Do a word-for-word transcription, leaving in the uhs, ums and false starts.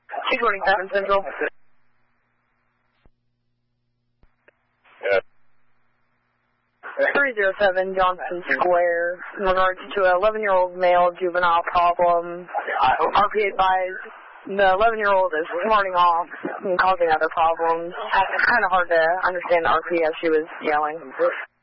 two twenty-seven Central. Yeah. three oh seven Johnson Square, in regards to an eleven-year-old male juvenile problem. R P advised the eleven-year-old is smarting off and causing other problems. It's kind of hard to understand the R P as she was yelling.